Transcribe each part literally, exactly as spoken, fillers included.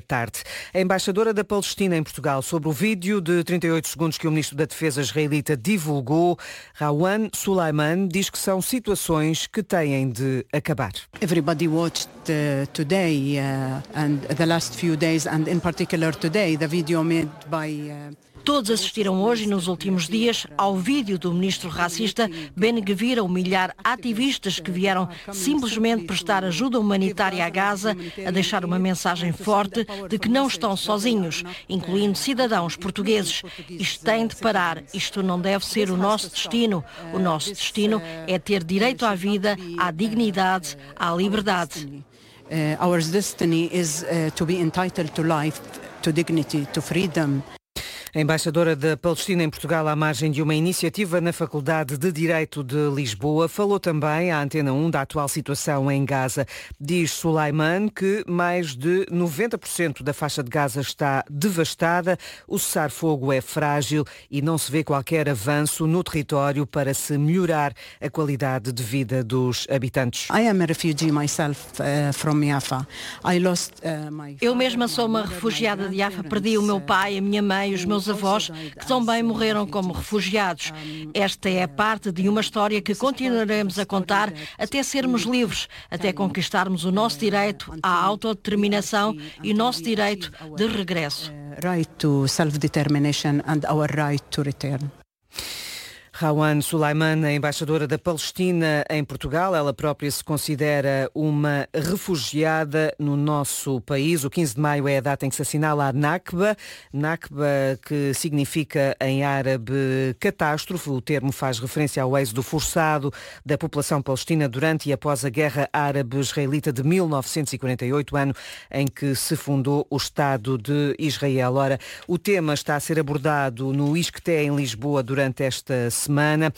tarde. A embaixadora da Palestina em Portugal, sobre o vídeo de trinta e oito segundos que o ministro da Defesa israelita divulgou, Rawhan Sulaiman diz que são situações que têm de acabar. Everybody watched uh, today uh, and the last few days and in particular today the video made by uh... Todos assistiram hoje e nos últimos dias ao vídeo do ministro racista Ben Gvir a humilhar ativistas que vieram simplesmente prestar ajuda humanitária a Gaza, a deixar uma mensagem forte de que não estão sozinhos, incluindo cidadãos portugueses. Isto tem de parar, isto não deve ser o nosso destino. O nosso destino é ter direito à vida, à dignidade, à liberdade. Uh, our destiny is uh, to be entitled to life, to dignity, to freedom. A embaixadora da Palestina em Portugal, à margem de uma iniciativa na Faculdade de Direito de Lisboa, falou também à Antena um da atual situação em Gaza. Diz Sulaiman que mais de noventa por cento da faixa de Gaza está devastada, o cessar-fogo é frágil e não se vê qualquer avanço no território para se melhorar a qualidade de vida dos habitantes. I am a refugee myself uh, from Jaffa. I lost uh, my Eu mesma sou uma refugiada de Jaffa, perdi o meu pai, a minha mãe, os meus avós, que também morreram como refugiados. Esta é parte de uma história que continuaremos a contar até sermos livres, até conquistarmos o nosso direito à autodeterminação e o nosso direito de regresso. Right to self-determination and our right to return. Rawhan Sulaiman, a embaixadora da Palestina em Portugal, ela própria se considera uma refugiada no nosso país. O quinze de maio é a data em que se assinala a Nakba, Nakba que significa em árabe catástrofe. O termo faz referência ao êxodo forçado da população palestina durante e após a Guerra Árabe-Israelita de mil novecentos e quarenta e oito, ano em que se fundou o Estado de Israel. Ora, o tema está a ser abordado no Isqueté, em Lisboa, durante esta semana. semana,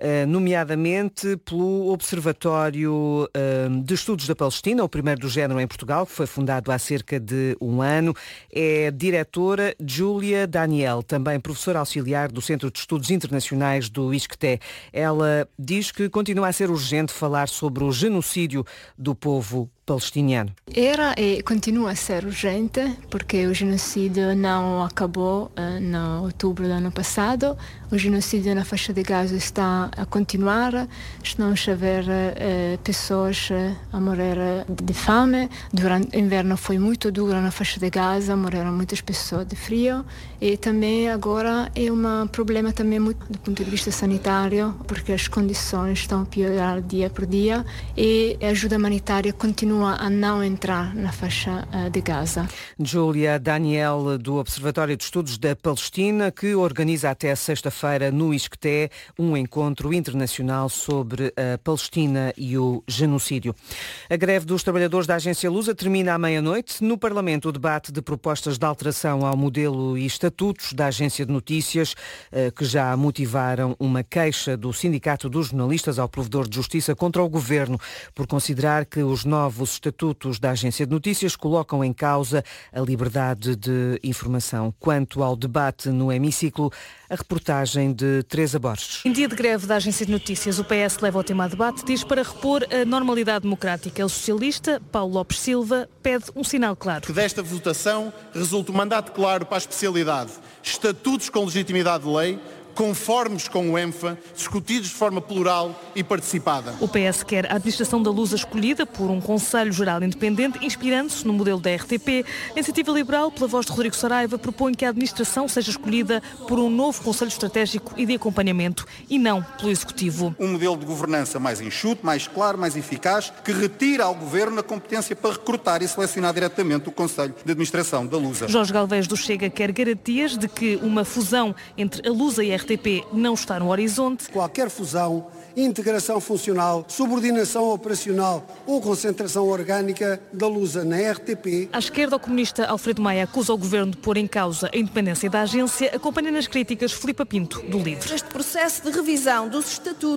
nomeadamente pelo Observatório de Estudos da Palestina, o primeiro do género em Portugal, que foi fundado há cerca de um ano. É diretora Júlia Daniel, também professora auxiliar do Centro de Estudos Internacionais do Isqueté. Ela diz que continua a ser urgente falar sobre o genocídio do povo palestiniano. Era e continua a ser urgente porque o genocídio não acabou uh, no outubro do ano passado. O genocídio na faixa de Gaza está a continuar. Estamos a ver uh, pessoas uh, a morrer de fome. Durante o inverno foi muito duro na faixa de Gaza, morreram muitas pessoas de frio. E também agora é um problema também muito do ponto de vista sanitário, porque as condições estão a piorar dia por dia e a ajuda humanitária continua a não entrar na faixa de Gaza. Júlia Daniel, do Observatório de Estudos da Palestina, que organiza até sexta-feira no Isqueté um encontro internacional sobre a Palestina e o genocídio. A greve dos trabalhadores da agência Lusa termina à meia-noite. No Parlamento, o debate de propostas de alteração ao modelo e estatutos da agência de notícias, que já motivaram uma queixa do Sindicato dos Jornalistas ao Provedor de Justiça contra o Governo por considerar que os novos Os estatutos da agência de notícias colocam em causa a liberdade de informação. Quanto ao debate no hemiciclo, a reportagem de Teresa Borges. Em dia de greve da agência de notícias, o P S leva o tema a debate, diz para repor a normalidade democrática. O socialista, Paulo Lopes Silva, pede um sinal claro. Que desta votação resulte um mandato claro para a especialidade. Estatutos com legitimidade de lei, conformes com o ENFA, discutidos de forma plural e participada. O P S quer a administração da Lusa escolhida por um Conselho Geral Independente, inspirando-se no modelo da R T P. A Iniciativa Liberal, pela voz de Rodrigo Saraiva, propõe que a administração seja escolhida por um novo Conselho Estratégico e de Acompanhamento e não pelo Executivo. Um modelo de governança mais enxuto, mais claro, mais eficaz, que retira ao Governo a competência para recrutar e selecionar diretamente o Conselho de Administração da Lusa. Jorge Galvez do Chega quer garantias de que uma fusão entre a Lusa e a R T P não está no horizonte. Qualquer fusão, integração funcional, subordinação operacional ou concentração orgânica da Lusa na R T P. À esquerda, o comunista Alfredo Maia acusa o Governo de pôr em causa a independência da agência, acompanha nas críticas Filipa Pinto, do Livre. Este processo de revisão dos estatutos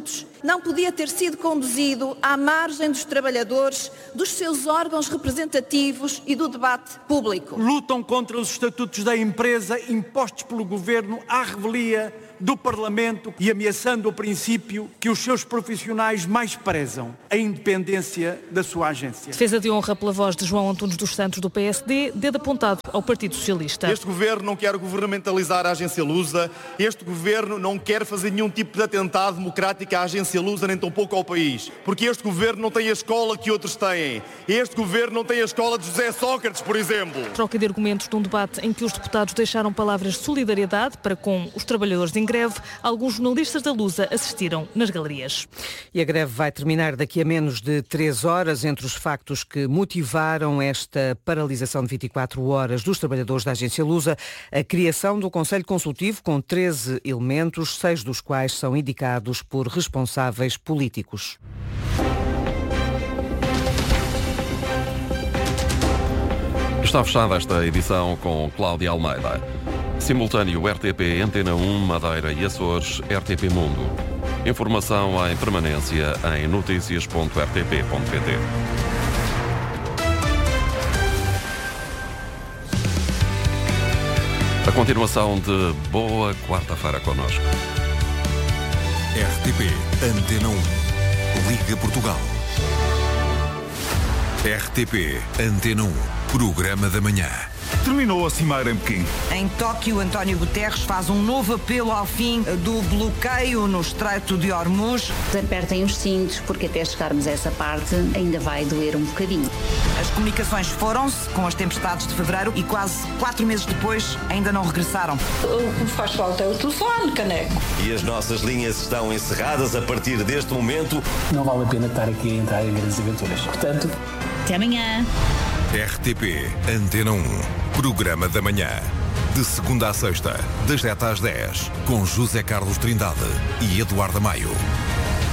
não podia ter sido conduzido à margem dos trabalhadores, dos seus órgãos representativos e do debate público. Lutam contra os estatutos da empresa impostos pelo Governo à revelia do Parlamento e ameaçando o princípio que os seus profissionais mais prezam, a independência da sua agência. Defesa de honra pela voz de João Antunes dos Santos do P S D, dedo apontado ao Partido Socialista. Este governo não quer governamentalizar a agência Lusa, este governo não quer fazer nenhum tipo de atentado democrático à agência Lusa, nem tampouco ao país. Porque este governo não tem a escola que outros têm. Este governo não tem a escola de José Sócrates, por exemplo. Troca de argumentos num debate em que os deputados deixaram palavras de solidariedade para com os trabalhadores em greve, alguns jornalistas da Lusa assistiram nas galerias. E a greve vai terminar daqui a menos de três horas. Entre os factos que motivaram esta paralisação de vinte e quatro horas dos trabalhadores da agência Lusa, a criação do Conselho Consultivo com treze elementos, seis dos quais são indicados por responsáveis políticos. Está fechada esta edição com Cláudia Almeida. Simultâneo R T P Antena um, Madeira e Açores, R T P Mundo. Informação em permanência em notícias ponto r t p ponto p t. A continuação de Boa Quarta-feira connosco. R T P Antena um, Liga Portugal. R T P Antena um, Programa da Manhã. Terminou a cimeira em Pequim. Em Tóquio, António Guterres faz um novo apelo ao fim do bloqueio no Estreito de Hormuz. Apertem os cintos, porque até chegarmos a essa parte ainda vai doer um bocadinho. As comunicações foram-se com as tempestades de fevereiro e quase quatro meses depois ainda não regressaram. O que faz falta é o telefone, caneco. E as nossas linhas estão encerradas a partir deste momento. Não vale a pena estar aqui a entrar em grandes aventuras. Portanto, até amanhã. R T P Antena um, Programa da Manhã. De segunda a sexta, das sete às dez, com José Carlos Trindade e Eduardo Maio.